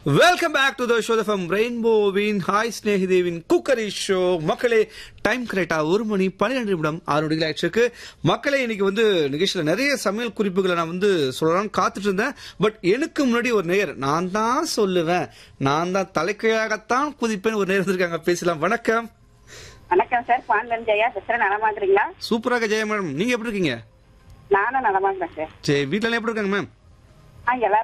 Welcome back to the show from ரெயின்போவின் hi ஸ்நேகிதேவின் cookery show. மக்களே, time கரெக்டா 1 மணி 12 நிமிடம் 6 நொடிகள் ஆயிடுச்சு. மக்களே, இன்னைக்கு நிகழ்ச்சியில நிறைய சமையல் குறிப்புகளை நான் சொல்லலாம்னு காத்துட்டு இருந்தேன். பட் எனக்கு முன்னாடி ஒரு நேயர், நான் தான் சொல்லுவேன், நான் தான் தலைக்கையாகத்தான் குதிப்பேன், ஒரு நேயர் இருக்காங்க. பேசலாம். வணக்கம். வணக்கம் சார், பாண்டன் ஜெயா பேசுறேன். நலமா இருக்கிறீங்களா? சூப்பராக ஜெயா மேடம், நீங்க எப்படி இருக்கீங்க? நானும் நலமா இருக்கிறேன் சார். சரி, வீட்டுல எப்படி இருக்காங்க மேம்? எல்லாரும்